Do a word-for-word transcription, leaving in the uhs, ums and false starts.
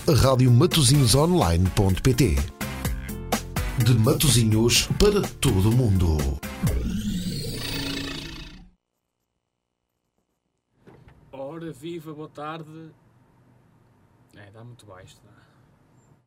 rádio matosinhos online ponto pt. De Matosinhos para todo o mundo. Ora, viva, boa tarde. É, dá muito baixo, dá.